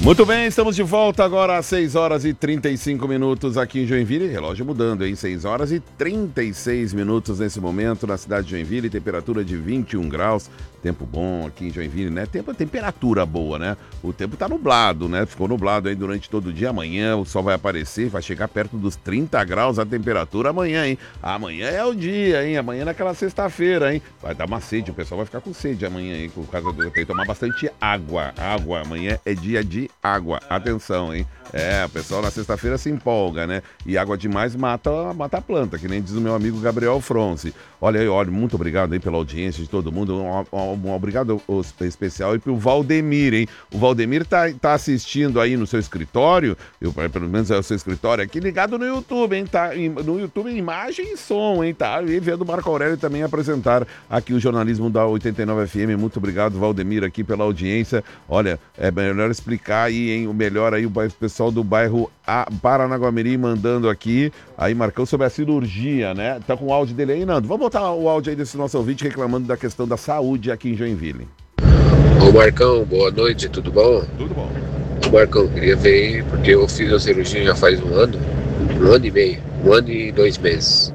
Muito bem, estamos de volta agora às 6 horas e 35 minutos aqui em Joinville. Relógio mudando, hein? 6 horas e 36 minutos nesse momento na cidade de Joinville. Temperatura de 21 graus. Tempo bom aqui em Joinville, né? Temperatura boa, né? O tempo tá nublado, né? Ficou nublado aí durante todo o dia. Amanhã o sol vai aparecer, vai chegar perto dos 30 graus a temperatura amanhã, hein? Amanhã é o dia, hein? Amanhã é naquela sexta-feira, hein? Vai dar uma sede, o pessoal vai ficar com sede amanhã, hein? Por causa do... Tem que tomar bastante água. Água, amanhã é dia de água. Atenção, hein? O pessoal na sexta-feira se empolga, né? E água demais mata a planta, que nem diz o meu amigo Gabriel Fronce. Olha, muito obrigado aí pela audiência de todo mundo. Um obrigado especial aí pro Valdemir, hein? O Valdemir tá assistindo aí no seu escritório, pelo menos é o seu escritório aqui, ligado no YouTube, hein? Tá no YouTube imagem e som, hein? Tá e vendo o Marco Aurélio também apresentar aqui o jornalismo da 89 FM. Muito obrigado, Valdemir, aqui pela audiência. Olha, é melhor explicar aí, hein? O melhor aí, o pessoal do bairro Paranaguamirim mandando aqui, aí Marcão, sobre a cirurgia, né? Tá com o áudio dele aí, Nando? Vamos botar o áudio aí desse nosso ouvinte reclamando da questão da saúde aqui em Joinville. Ô Marcão, boa noite, tudo bom? Tudo bom. Ô Marcão, queria ver aí, porque eu fiz a cirurgia já faz um ano e meio, 1 ano e 2 meses.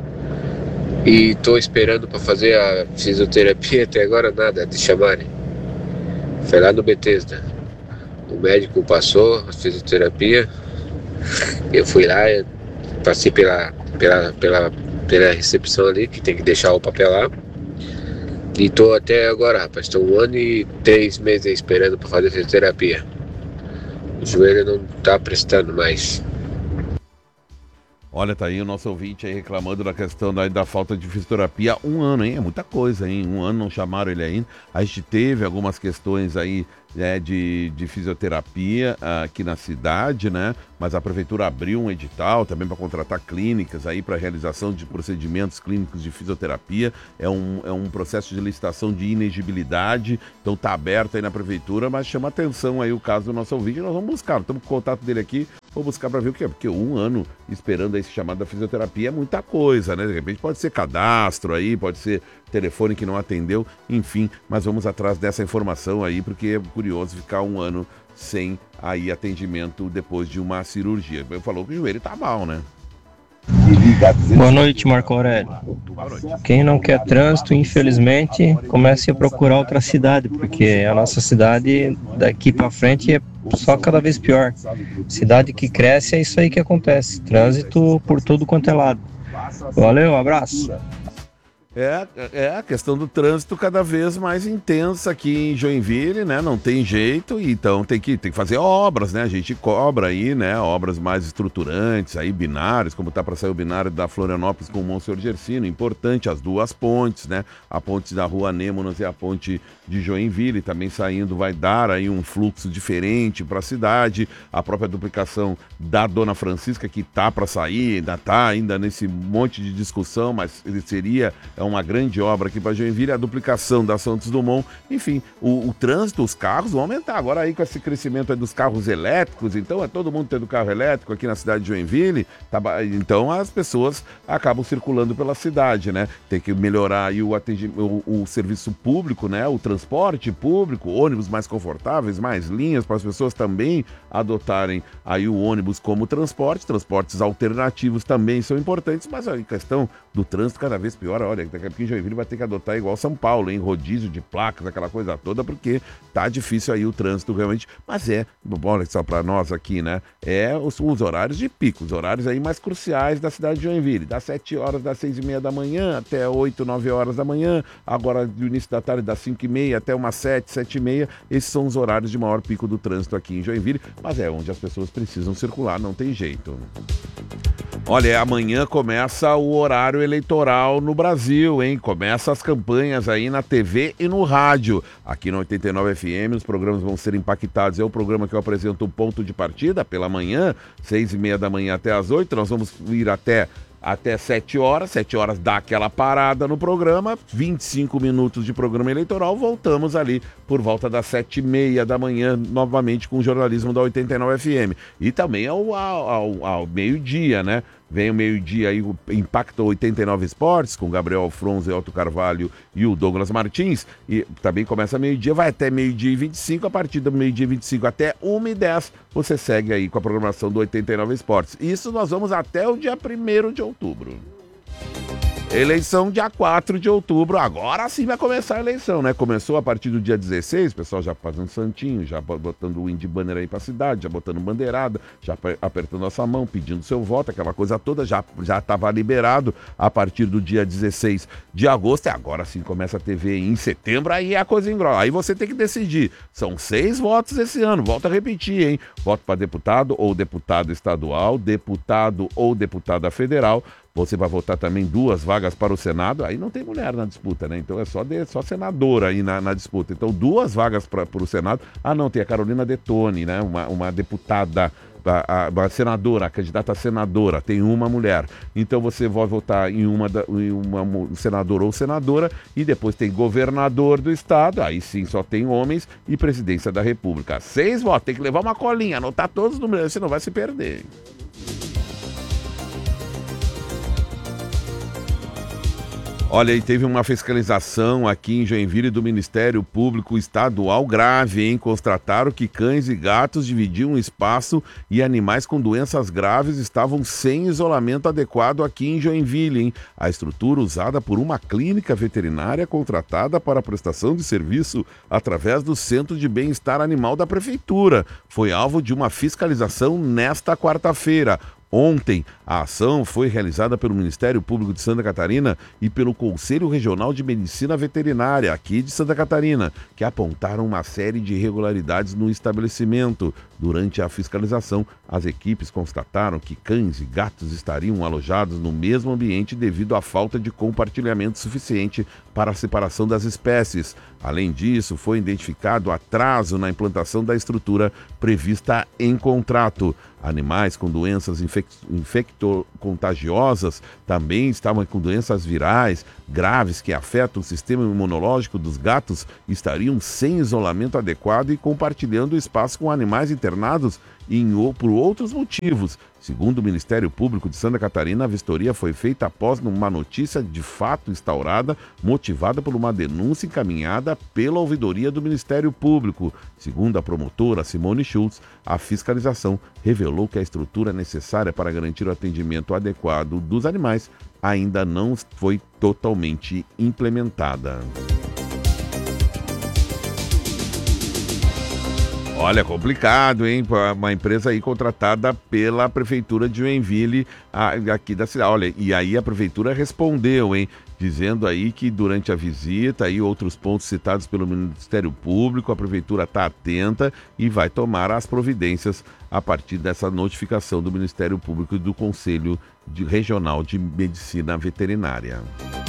E tô esperando pra fazer a fisioterapia, até agora nada, de chamarem. Foi lá no Bethesda. O médico passou a fisioterapia, eu fui lá, passei pela recepção ali, que tem que deixar o papel lá. E tô até agora, rapaz, tô 1 ano e 3 meses esperando pra fazer fisioterapia. O joelho não tá prestando mais. Olha, tá aí o nosso ouvinte aí reclamando da questão da falta de fisioterapia. 1 ano, hein? É muita coisa, hein? 1 ano não chamaram ele ainda. A gente teve algumas questões aí de fisioterapia aqui na cidade, né? Mas a prefeitura abriu um edital também para contratar clínicas aí para realização de procedimentos clínicos de fisioterapia. É um processo de licitação de inegibilidade, então tá aberto aí na prefeitura, mas chama atenção aí o caso do nosso ouvinte. Nós vamos buscar, estamos com o contato dele aqui, vou buscar para ver o que é, porque 1 ano esperando esse chamado da fisioterapia é muita coisa, né? De repente pode ser cadastro aí, pode ser telefone que não atendeu, enfim, mas vamos atrás dessa informação aí, porque é curioso ficar 1 ano sem aí atendimento depois de uma cirurgia. Ele falou que o joelho tá mal, né? Boa noite, Marco Aurélio. Quem não quer trânsito, infelizmente, comece a procurar outra cidade, porque a nossa cidade daqui para frente é só cada vez pior. Cidade que cresce é isso aí que acontece. Trânsito por todo quanto é lado. Valeu, abraço. É a questão do trânsito cada vez mais intensa aqui em Joinville, né? Não tem jeito, então tem que fazer obras, né? A gente cobra aí, né? Obras mais estruturantes, aí binários, como tá para sair o binário da Florianópolis com o Monsenhor Gersino, importante, as 2 pontes, né? A ponte da Rua Anêmonas e a ponte de Joinville também saindo, vai dar aí um fluxo diferente para a cidade. A própria duplicação da Dona Francisca, que tá para sair, ainda tá ainda nesse monte de discussão, mas seria uma grande obra aqui para Joinville, a duplicação da Santos Dumont, enfim, o trânsito, os carros vão aumentar agora aí com esse crescimento aí dos carros elétricos, então é todo mundo tendo carro elétrico aqui na cidade de Joinville, então as pessoas acabam circulando pela cidade, né? Tem que melhorar aí o serviço público, né? O transporte público, ônibus mais confortáveis, mais linhas para as pessoas também adotarem aí o ônibus como transportes alternativos também são importantes, mas a questão do trânsito cada vez pior, olha, daqui a pouquinho Joinville vai ter que adotar igual São Paulo, hein? Rodízio de placas, aquela coisa toda, porque tá difícil aí o trânsito realmente, mas olha só para nós aqui, né? Os horários de pico, os horários aí mais cruciais da cidade de Joinville, das 7 horas, das 6h30 da manhã até 8, 9 horas da manhã, agora do início da tarde das 5h30 até umas 7, 7h30, esses são os horários de maior pico do trânsito aqui em Joinville, mas é onde as pessoas precisam circular, não tem jeito. Olha, amanhã começa o horário eleitoral no Brasil, hein? Começa as campanhas aí na TV e no rádio. Aqui na 89 FM, os programas vão ser impactados. É o programa que eu apresento o Ponto de Partida pela manhã, 6h30 da manhã até as 8. Nós vamos ir até 7 horas. 7 horas dá aquela parada no programa, 25 minutos de programa eleitoral, voltamos ali por volta das 7h30 da manhã, novamente com o jornalismo da 89 FM. E também ao meio-dia, né? Vem o meio-dia aí o Impacto 89 Esportes, com Gabriel Alfronzo, Elton Carvalho e o Douglas Martins. E também começa meio-dia, vai até meio-dia e 25. A partir do meio-dia e 25 até 1h10, você segue aí com a programação do 89 Esportes. Isso nós vamos até o dia 1º de outubro. Eleição dia 4 de outubro, agora sim vai começar a eleição, né? Começou a partir do dia 16, o pessoal já fazendo santinho, já botando o wind banner aí pra cidade, já botando bandeirada, já apertando a sua mão, pedindo seu voto, aquela coisa toda, já estava liberado a partir do dia 16 de agosto, e agora sim começa a TV em setembro, aí a coisa engrossa. Aí você tem que decidir, são 6 votos esse ano, volto a repetir, hein? Voto para deputado ou deputada estadual, deputado ou deputada federal. Você vai votar também 2 vagas para o Senado, aí não tem mulher na disputa, né? Então é só senadora aí na disputa. Então 2 vagas para o Senado. Ah, não, tem a Carolina Detoni, né? Uma deputada, a senadora, a candidata a senadora, tem uma mulher. Então você vai votar em uma senador ou senadora, e depois tem governador do estado, aí sim só tem homens, e presidência da república. 6 votos, tem que levar uma colinha, anotar todos os números, você não vai se perder. Olha, e teve uma fiscalização aqui em Joinville do Ministério Público Estadual grave, hein? Constataram que cães e gatos dividiam espaço e animais com doenças graves estavam sem isolamento adequado aqui em Joinville, hein? A estrutura usada por uma clínica veterinária contratada para a prestação de serviço através do Centro de Bem-Estar Animal da Prefeitura foi alvo de uma fiscalização nesta quarta-feira. Ontem, a ação foi realizada pelo Ministério Público de Santa Catarina e pelo Conselho Regional de Medicina Veterinária, aqui de Santa Catarina, que apontaram uma série de irregularidades no estabelecimento. Durante a fiscalização, as equipes constataram que cães e gatos estariam alojados no mesmo ambiente devido à falta de compartilhamento suficiente para a separação das espécies. Além disso, foi identificado atraso na implantação da estrutura prevista em contrato. Animais com doenças infecto-contagiosas também estavam com doenças virais graves que afetam o sistema imunológico dos gatos, estariam sem isolamento adequado e compartilhando espaço com animais internados por outros motivos. Segundo o Ministério Público de Santa Catarina, a vistoria foi feita após uma notícia de fato instaurada, motivada por uma denúncia encaminhada pela ouvidoria do Ministério Público. Segundo a promotora Simone Schultz, a fiscalização revelou que a estrutura necessária para garantir o atendimento adequado dos animais ainda não foi totalmente implementada. Olha, complicado, hein? Uma empresa aí contratada pela Prefeitura de Joinville, aqui da cidade. Olha, e aí a Prefeitura respondeu, hein? Dizendo aí que durante a visita e outros pontos citados pelo Ministério Público, a Prefeitura está atenta e vai tomar as providências a partir dessa notificação do Ministério Público e do Conselho Regional de Medicina Veterinária.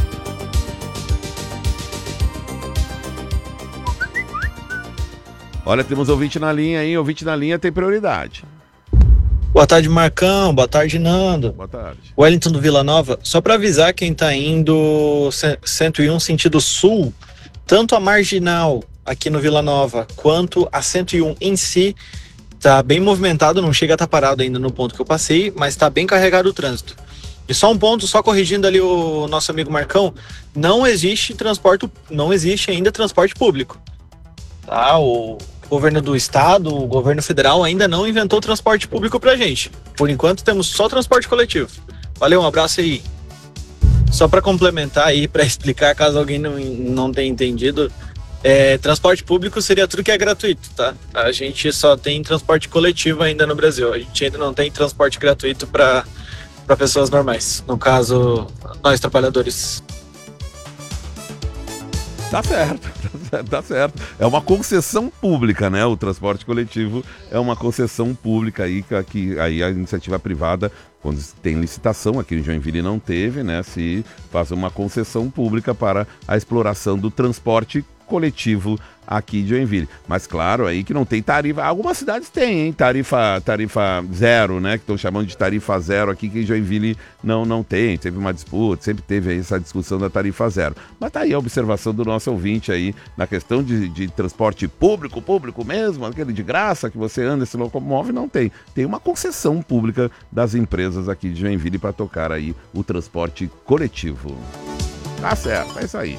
Olha, temos ouvinte na linha, hein? Ouvinte na linha tem prioridade. Boa tarde, Marcão. Boa tarde, Nando. Boa tarde. Wellington do Vila Nova. Só para avisar quem tá indo 101 sentido sul, tanto a Marginal aqui no Vila Nova, quanto a 101 em si, tá bem movimentado, não chega a estar parado ainda no ponto que eu passei, mas tá bem carregado o trânsito. E só um ponto, só corrigindo ali o nosso amigo Marcão, não existe ainda transporte público. Tá, o governo do estado, o governo federal ainda não inventou transporte público pra gente. Por enquanto temos só transporte coletivo. Valeu, um abraço aí. Só para complementar aí, para explicar caso alguém não tenha entendido, transporte público seria tudo que é gratuito, tá? A gente só tem transporte coletivo ainda no Brasil. A gente ainda não tem transporte gratuito para pessoas normais. No caso, nós trabalhadores. Tá certo, tá certo. É uma concessão pública, né? O transporte coletivo é uma concessão pública aí, que aí a iniciativa privada, quando tem licitação, aqui em Joinville não teve, né? Se faz uma concessão pública para a exploração do transporte coletivo aqui de Joinville. Mas claro, aí que não tem tarifa. Algumas cidades têm, hein? Tarifa zero, né? Que estão chamando de tarifa zero aqui, que em Joinville não tem. Teve uma disputa, sempre teve aí essa discussão da tarifa zero. Mas tá aí a observação do nosso ouvinte aí na questão de transporte público mesmo, aquele de graça que você anda, se locomove, não tem. Tem uma concessão pública das empresas aqui de Joinville para tocar aí o transporte coletivo. Tá certo, é isso aí.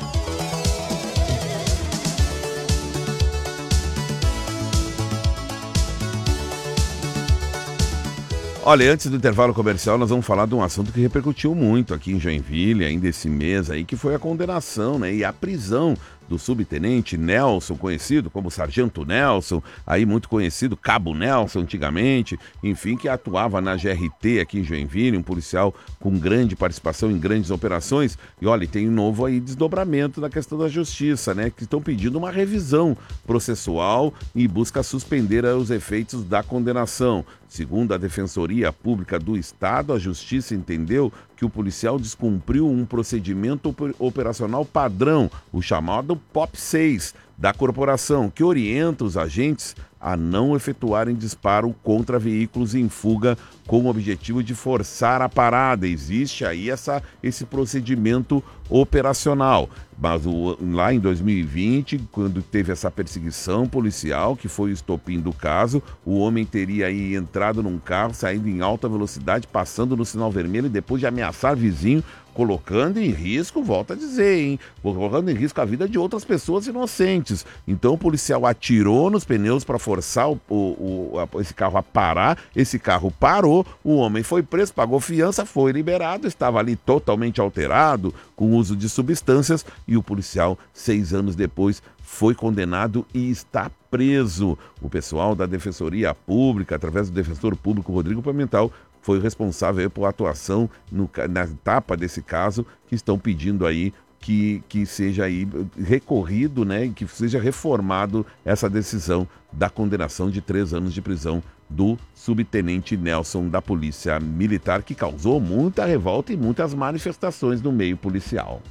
Olha, antes do intervalo comercial, nós vamos falar de um assunto que repercutiu muito aqui em Joinville, ainda esse mês aí, que foi a condenação, né, e a prisão do subtenente Nelson, conhecido como Sargento Nelson, aí muito conhecido, Cabo Nelson antigamente, enfim, que atuava na GRT aqui em Joinville, um policial com grande participação em grandes operações. E olha, tem um novo aí desdobramento da questão da justiça, né, que estão pedindo uma revisão processual e busca suspender os efeitos da condenação. Segundo a Defensoria Pública do Estado, a Justiça entendeu que o policial descumpriu um procedimento operacional padrão, o chamado POP 6, da corporação, que orienta os agentes a não efetuarem disparo contra veículos em fuga com o objetivo de forçar a parada. Existe aí esse procedimento operacional. Mas lá em 2020, quando teve essa perseguição policial, que foi o estopim do caso, o homem teria aí entrado num carro, saindo em alta velocidade, passando no sinal vermelho e depois de ameaçar vizinho, colocando em risco, volto a dizer, hein? Colocando em risco a vida de outras pessoas inocentes. Então o policial atirou nos pneus para forçar esse carro a parar, esse carro parou, o homem foi preso, pagou fiança, foi liberado, estava ali totalmente alterado, com uso de substâncias, e o policial, 6 anos depois, foi condenado e está preso. O pessoal da Defensoria Pública, através do defensor público Rodrigo Pimentel, foi responsável por atuação na etapa desse caso, que estão pedindo aí que seja aí recorrido, né, e que seja reformado essa decisão da condenação de 3 anos de prisão do subtenente Nelson da Polícia Militar, que causou muita revolta e muitas manifestações no meio policial.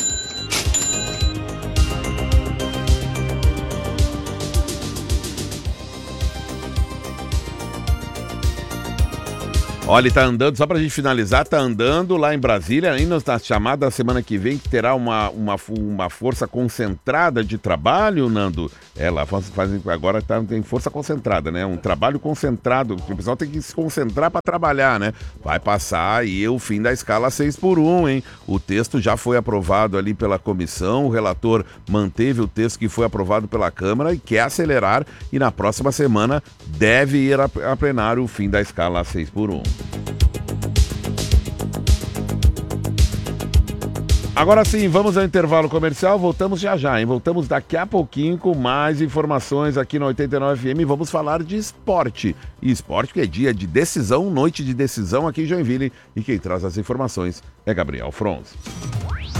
Olha, tá andando, só pra gente finalizar, tá andando lá em Brasília, ainda está chamada a semana que vem, que terá uma força concentrada de trabalho, Nando. Lá agora tem força concentrada, né? Um trabalho concentrado, o pessoal tem que se concentrar para trabalhar, né? Vai passar aí o fim da escala 6x1, hein? O texto já foi aprovado ali pela comissão, o relator manteve o texto que foi aprovado pela Câmara e quer acelerar, e na próxima semana deve ir a plenário o fim da escala 6x1. Agora sim, vamos ao intervalo comercial, voltamos já, hein? Voltamos daqui a pouquinho com mais informações aqui no 89 FM e vamos falar de esporte. E esporte que é dia de decisão, noite de decisão aqui em Joinville, e quem traz as informações é Gabriel Fronz.